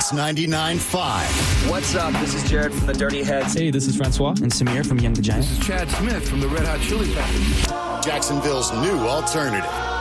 Kicks 99.5. What's up? This is Jared from the Dirty Heads. Hey, this is Francois and Samir from Young the Giant. This is Chad Smith from the Red Hot Chili Peppers. Jacksonville's new alternative.